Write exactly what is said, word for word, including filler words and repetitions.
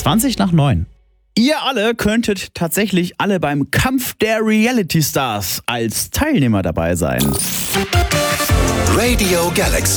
zwanzig nach neun. Ihr alle könntet tatsächlich alle beim Kampf der Reality Stars als Teilnehmer dabei sein. Radio Galaxy.